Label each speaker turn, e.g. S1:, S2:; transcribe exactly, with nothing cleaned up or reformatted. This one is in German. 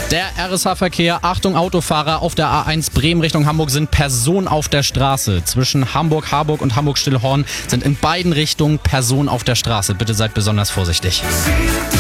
S1: Der R S H-Verkehr, Achtung Autofahrer, auf der A eins Bremen Richtung Hamburg sind Personen auf der Straße. Zwischen Hamburg-Harburg und Hamburg-Stillhorn sind in beiden Richtungen Personen auf der Straße. Bitte seid besonders vorsichtig.